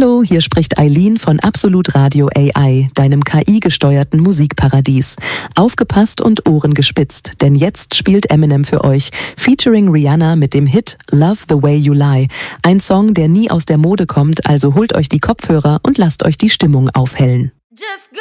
Hallo, hier spricht Eileen von Absolut Radio AI, deinem KI-gesteuerten Musikparadies. Aufgepasst und Ohren gespitzt, denn jetzt spielt Eminem für euch, featuring Rihanna mit dem Hit Love the Way You Lie. Ein Song, der nie aus der Mode kommt, also holt euch die Kopfhörer und lasst euch die Stimmung aufhellen. Just go.